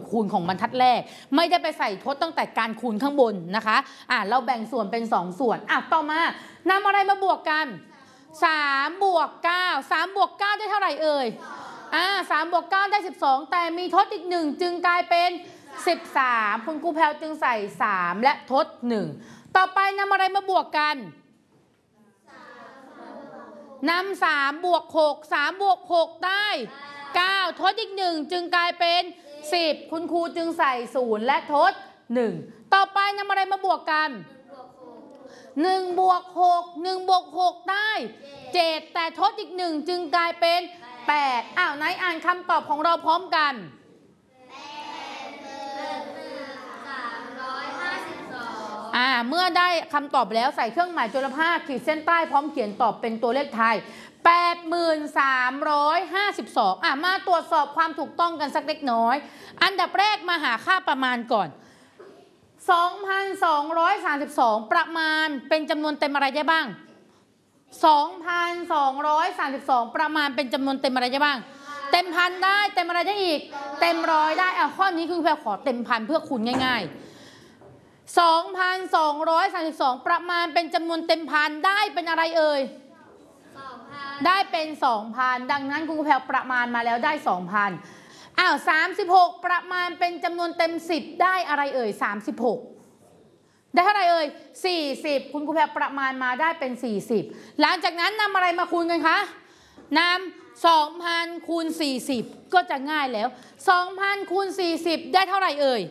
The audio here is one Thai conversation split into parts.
คูณของบรรทัดแรกไม่ได้ไปใส่ทดตั้งแต่การคูณข้างบนนะคะเราแบ่งส่วนเป็น2ส่วนต่อมานำอะไรมาบวกกัน3 บวก 9 3 บวก 9ได้เท่าไหร่เอ่ย3 บวก 9ได้12แต่มีทดอีก1จึงกลายเป็น13คุณครูแพลวจึงใส่3และทด1ต่อไปนำอะไรมาบวกกันนำ3 บวก 6 3 บวก 6ได้9ทดอีก1จึงกลายเป็น10คุณครูจึงใส่0และทด1ต่อไปนำอะไรมาบวกกัน1 บวก 6 1 บวก 6ได้7แต่ทดอีก1จึงกลายเป็น8ไหนอ่านคำตอบของเราพร้อมกันเมื่อได้คำตอบแล้วใส่เครื่องหมายจุลภาคขีดเส้นใต้พร้อมเขียนตอบเป็นตัวเลขไทย8352มาตรวจสอบความถูกต้องกันสักเล็กน้อยอันดับแรกมาหาค่าประมาณก่อน2,232ประมาณเป็นจำนวนเต็มอะไรได้บ้าง2,232ประมาณเป็นจำนวนเต็มอะไรได้บ้างเต็มพันได้เต็มอะไรได้อีกเต็มร้อยได้ข้อนี้คือแพรขอเต็มพันเพื่อคูณง่ายๆ2,232ประมาณเป็นจำนวนเต็มพันได้เป็นอะไรเอ่ยได้เป็น 2,000 ดังนั้นคุณครูแพรประมาณมาแล้วได้ 2,000 36ประมาณเป็นจำนวนเต็ม10ได้อะไรเอ่ย36ได้เท่าไหร่เอ่ย40คุณครูแพรประมาณมาได้เป็น40หลังจากนั้นนำอะไรมาคูณกันคะนำ2,000คูณ40ก็จะง่ายแล้ว 2,000คูณ40ได้เท่าไหร่เอ่ย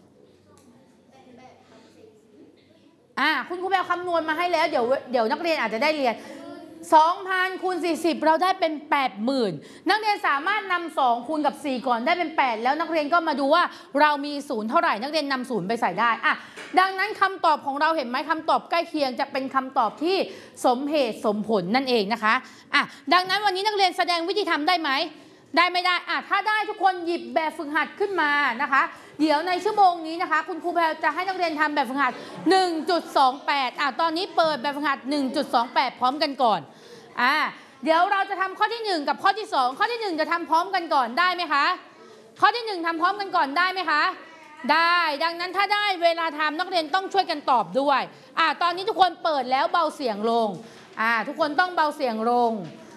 คุณครูแพรคำนวณมาให้แล้วเดี๋ยวนักเรียนอาจจะได้เรียน 2,000คูณ40เราได้เป็น 80,000นักเรียนสามารถนำ2คูณกับ4ก่อนได้เป็น8แล้วนักเรียนก็มาดูว่าเรามี0เท่าไหร่นักเรียนนำ0ไปใส่ได้ดังนั้นคำตอบของเราเห็นไหมคำตอบใกล้เคียงจะเป็นคำตอบที่สมเหตุสมผลนั่นเองนะคะดังนั้นวันนี้นักเรียนแสดงวิธีทำได้ไหมได้ไม่ได้ถ้าได้ทุกคนหยิบแบบฝึกหัดขึ้นมานะคะเดี๋ยวในชั่วโมงนี้นะคะคุณครูแพรจะให้นักเรียนทำแบบฝึกหัด 1.28 ตอนนี้เปิดแบบฝึกหัด 1.28 พร้อมกันก่อนเดี๋ยวเราจะทำข้อที่1กับข้อที่2ข้อที่1จะทำพร้อมกันก่อนได้ไหมคะข้อที่1ทำพร้อมกันก่อนได้ไหมคะได้ดังนั้นถ้าได้เวลาทำนักเรียนต้องช่วยกันตอบด้วยตอนนี้ทุกคนเปิดแล้วเบาเสียงลงทุกคนต้องเบาเสียงลง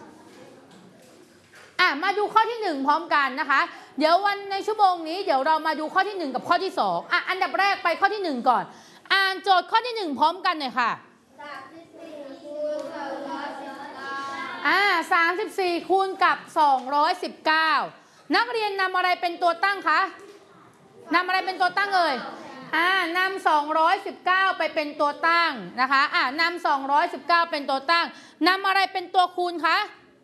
มาดูข้อที่1พร้อมกันนะคะเดี๋ยววันในชั่วโมงนี้เดี๋ยวเรามาดูข้อที่1กับข้อที่2อันดับแรกไปข้อที่1ก่อนอ่านโจทย์ข้อที่1พร้อมกันหน่อยค่ะ34คูณกับ219นักเรียนนำอะไรเป็นตัวตั้งคะนำอะไรเป็นตัวตั้งเอ่ยนำ219ไปเป็นตัวตั้งนะคะนำ219เป็นตัวตั้งนำอะไรเป็นตัวคูณคะ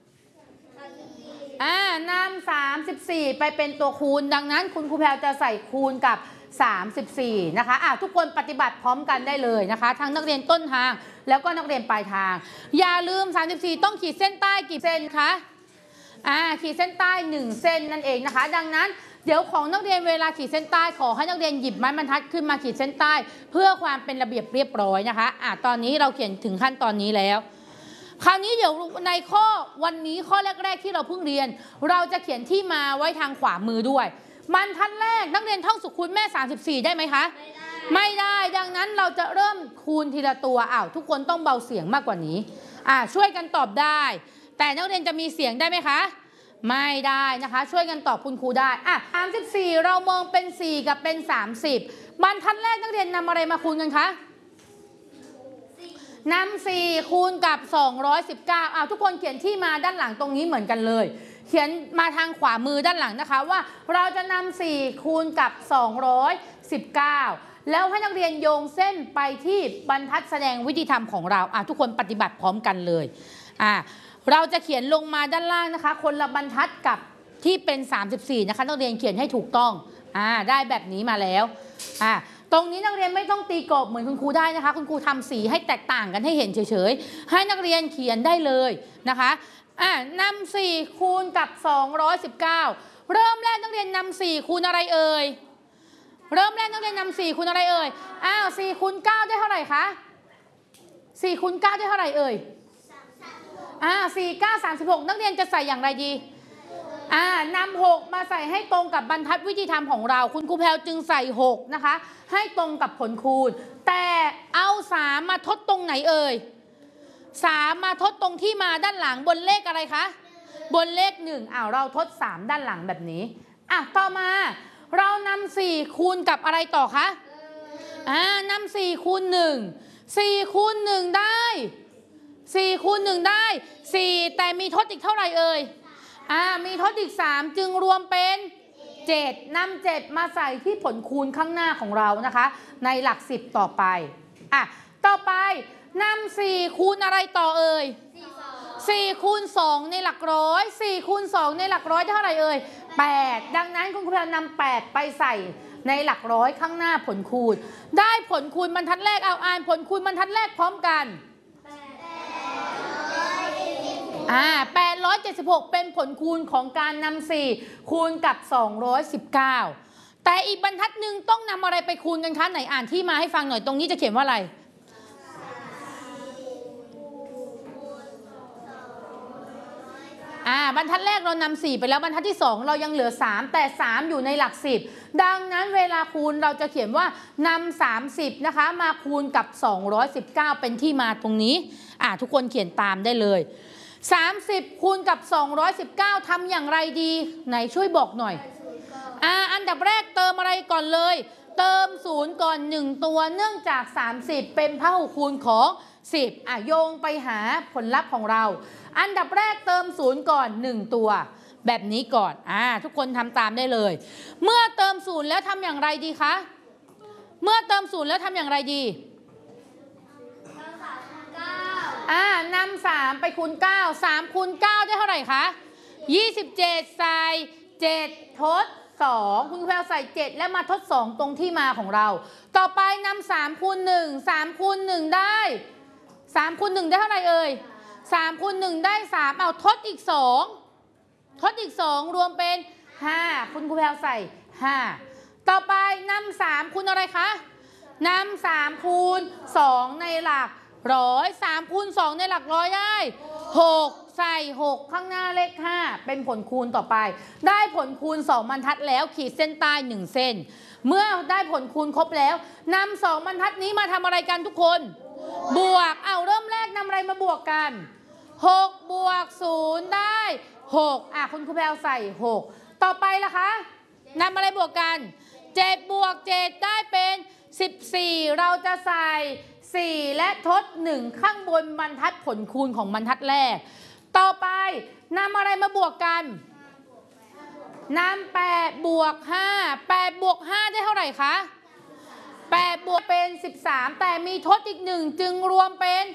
นำ34ไปเป็นตัวคูณดังนั้นคุณครูแพรจะใส่คูณกับ34นะคะทุกคนปฏิบัติพร้อมกันได้เลยนะคะทั้งนักเรียนต้นทางแล้วก็นักเรียนปลายทางอย่าลืม34ต้องขีดเส้นใต้กี่เส้นคะขีดเส้นใต้1เส้นนั่นเองนะคะดังนั้นเดี๋ยวของนักเรียนเวลาขีดเส้นใต้ขอให้นักเรียนหยิบไม้บรรทัดขึ้นมาขีดเส้นใต้เพื่อความเป็นระเบียบเรียบร้อยนะคะตอนนี้เราเขียนถึงขั้นตอนนี้แล้วคราวนี้เดี๋ยวในวันนี้ข้อแรกๆที่เราเพิ่งเรียนเราจะเขียนที่มาไว้ทางขวามือด้วยบรรทัดแรกนักเรียนท่องสุขคูณแม่34ได้ไหมคะไม่ได้ดังนั้นเราจะเริ่มคูณทีละตัวทุกคนต้องเบาเสียงมากกว่านี้ช่วยกันตอบได้แต่นักเรียนจะมีเสียงได้ไหมคะไม่ได้นะคะช่วยกันตอบคุณครูได้34เรามองเป็น4กับเป็น30บรรทัดแรกนักเรียนนำอะไรมาคูณกันคะนำ4คูณกับ219ทุกคนเขียนที่มาด้านหลังตรงนี้เหมือนกันเลยเขียนมาทางขวามือด้านหลังนะคะว่าเราจะนำ4คูณกับ219แล้วให้นักเรียนโยงเส้นไปที่บรรทัดแสดงวิธีทำของเราทุกคนปฏิบัติพร้อมกันเลยเราจะเขียนลงมาด้านล่างนะคะคนละบรรทัดกับที่เป็น34นะคะนักเรียนเขียนให้ถูกต้องได้แบบนี้มาแล้วตรงนี้นักเรียนไม่ต้องตีกรอบเหมือนคุณครูได้นะคะคุณครูทำสีให้แตกต่างกันให้เห็นเฉยๆให้นักเรียนเขียนได้เลยนะคะนำ4คูณกับ219เริ่มแรกนักเรียนนำ4คูณอะไรเอ่ยเริ่มแรกนักเรียนนำ4คูณอะไรเอ่ย4คูณ9ได้เท่าไหร่คะ4คูณ9ได้เท่าไหร่เอ่ย4 9 36นักเรียนจะใส่อย่างไรดีนำ6มาใส่ให้ตรงกับบรรทัดวิธีทำของเราคุณครูแพลวจึงใส่6นะคะให้ตรงกับผลคูณแต่เอา3มาทดตรงไหนเอ่ย3มาทดตรงที่มาด้านหลังบนเลขอะไรคะบนเลข1เราทด3ด้านหลังแบบนี้ต่อมาเรานำ4คูณกับอะไรต่อคะนำ4คูณ1 4คูณ1ได้4คูณ1ได้4แต่มีทดอีกเท่าไหร่เอ่ยมีทดอีก3จึงรวมเป็น7นำ7มาใส่ที่ผลคูณข้างหน้าของเรานะคะในหลัก10ต่อไปต่อไปนำ4คูณอะไรต่อเอ่ย4คูณ2ในหลักร้อย4คูณ2ในหลักร้อยเท่าไหร่เอ่ย8ดังนั้นคุณครูนำ8ไปใส่ในหลักร้อยข้างหน้าผลคูณได้ผลคูณบรรทัดแรกอ่านผลคูณบรรทัดแรกพร้อมกัน876เป็นผลคูณของการนำ4คูณกับ219แต่อีกบรรทัดหนึ่งต้องนำอะไรไปคูณกันคะไหนอ่านที่มาให้ฟังหน่อยตรงนี้จะเขียนว่าอะไรบรรทัดแรกเรานำ4ไปแล้วบรรทัดที่2เรายังเหลือ3แต่3อยู่ในหลัก10ดังนั้นเวลาคูณเราจะเขียนว่านำ30นะคะมาคูณกับ219เป็นที่มาตรงนี้ทุกคนเขียนตามได้เลย30คูณกับ219ทำอย่างไรดีไหนช่วยบอกหน่อยอันดับแรกเติมอะไรก่อนเลยเติม0ก่อน1ตัวเนื่องจาก30เป็นพหุคูณของ10โยงไปหาผลลัพธ์ของเราอันดับแรกเติม0ก่อน1ตัวแบบนี้ก่อนทุกคนทำตามได้เลยเมื่อเติม0แล้วทำอย่างไรดีคะเมื่อเติม0แล้วทำอย่างไรดีนำ3ไปคูณ9 3คูณ9ได้เท่าไหร่คะ27ใส่7ทด2คุณแพลวใส่7แล้วมาทด2ตรงที่มาของเราต่อไปนำ3คูณ1 3คูณ1ได้3คูณ1ได้เท่าไหร่เอ่ย3คูณ1ได้3เอาทดอีก2ทดอีก2รวมเป็น5คุณครูแพลวใส่5ต่อไปนำ3คูณอะไรคะนำ3คูณ2ในหลักร้อย3คูณ2ในหลักร้อยได้6ใส่6ข้างหน้าเลข5เป็นผลคูณต่อไปได้ผลคูณ2บรรทัดแล้วขีดเส้นใต้1เส้นเมื่อได้ผลคูณครบแล้วนำ2บรรทัดนี้มาทำอะไรกันทุกคนบวกเริ่มแรกนำอะไรมาบวกกัน6บวก0ได้6คุณครูแพลวใส่6ต่อไปล่ะคะนำอะไรบวกกัน7บวก7ได้เป็น14เราจะใส่4และทด1ข้างบนบรรทัดผลคูณของบรรทัดแรกต่อไปนำอะไรมาบวกกันนำ8บวก5 8บวก5ได้เท่าไหร่คะ8บวกเป็น13แต่มีทดอีก1จึงรวมเป็น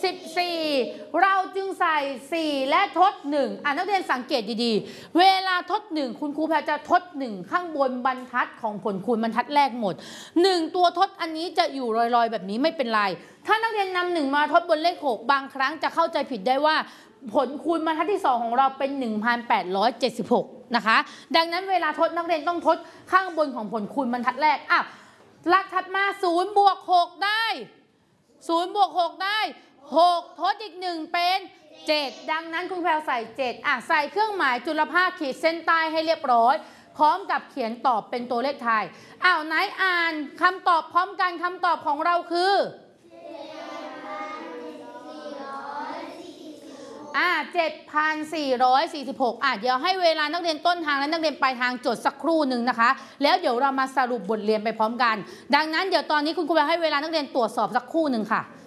14เราจึงใส่4และทด1นักเรียนสังเกตดีๆเวลาทด1คุณครูแพรจะทด1ข้างบนบรรทัดของผลคูณบรรทัดแรกหมด1ตัวทดอันนี้จะอยู่ลอยๆแบบนี้ไม่เป็นไรถ้านักเรียนนำ1มาทดบนเลข6บางครั้งจะเข้าใจผิดได้ว่าผลคูณบรรทัดที่2ของเราเป็น1876นะคะดังนั้นเวลาทดนักเรียนต้องทดข้างบนของผลคูณบรรทัดแรกหลักถัดมา0บวก6ได้0บวก6ได้6ทดอีก1เป็น7ดังนั้นคุณแพรวใส่7ใส่เครื่องหมายจุลภาคขีดเส้นใต้ให้เรียบร้อยพร้อมกับเขียนตอบเป็นตัวเลขไทยไหนอ่านคำตอบพร้อมกันคำตอบของเราคือ7,446เดี๋ยวให้เวลานักเรียนต้นทางและนักเรียนปลายทางจดสักครู่หนึ่งนะคะแล้วเดี๋ยวเรามาสรุปบทเรียนไปพร้อมกันดังนั้นเดี๋ยวตอนนี้คุณครูให้เวลานักเรียนตรวจสอบสักครู่หนึ่งค่ะ